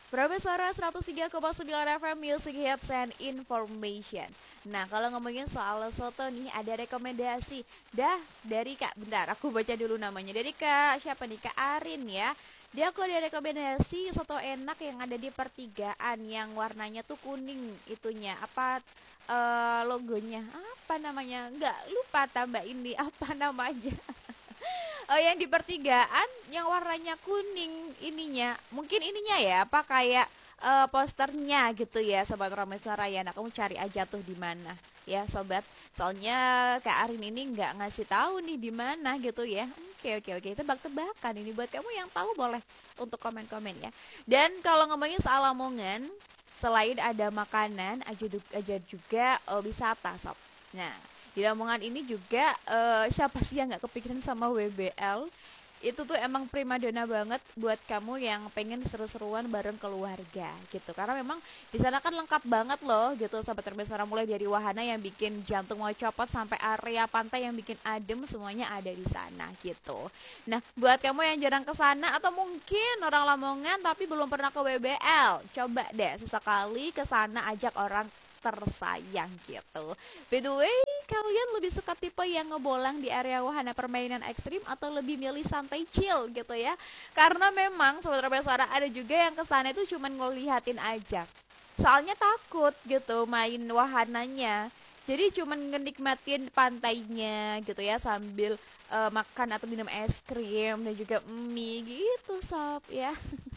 Berapa suara 103,9 FM Music Hits and Information. Nah, kalau ngomongin soal soto nih, ada rekomendasi dari Kak, bentar aku baca dulu namanya. Dari Kak siapa nih? Kak Arin ya. Dia kok ada rekomendasi soto enak yang ada di pertigaan, yang warnanya tuh kuning itunya. Apa logonya? Apa namanya? Enggak lupa, tambah ini apa namanya? Oh, yang di pertigaan yang warnanya kuning ininya. Mungkin ininya ya, apa kayak posternya gitu ya, sobat Ramai Suara ya. Nah, kamu cari aja tuh di mana ya, sobat. Soalnya Kak Arin ini nggak ngasih tahu nih di mana gitu ya. Oke, tebak-tebakan ini buat kamu yang tahu, boleh untuk komen-komen ya. Dan kalau ngomongin soal Lamongan, selain ada makanan, aja juga wisata, sob. Nah, di Lamongan ini juga siapa sih yang nggak kepikiran sama WBL? Itu tuh emang primadona banget buat kamu yang pengen seru-seruan bareng keluarga gitu. Karena memang di sana kan lengkap banget loh gitu, sahabat Terbesar, mulai dari wahana yang bikin jantung mau copot sampai area pantai yang bikin adem, semuanya ada di sana gitu. Nah, buat kamu yang jarang ke sana atau mungkin orang Lamongan tapi belum pernah ke WBL, coba deh sesekali ke sana, ajak orang tersayang gitu. By the way, kalian lebih suka tipe yang ngebolang di area wahana permainan ekstrim atau lebih milih santai chill gitu ya? Karena memang Sobat Rebel Suara ada juga yang kesana itu cuman ngelihatin aja. Soalnya takut gitu main wahananya. Jadi cuman ngenikmatin pantainya gitu ya, sambil makan atau minum es krim dan juga mie gitu, sob ya.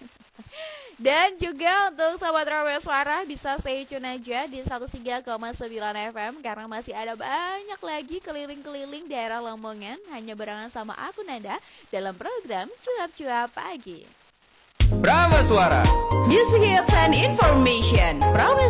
Dan juga untuk Sobat Rawel Suara bisa stay tune aja di 103,9 FM, karena masih ada banyak lagi keliling-keliling daerah Lamongan hanya barengan sama aku Nanda dalam program Cuap-Cuap Pagi. Brava Suara, Music Hits and Information. Prawe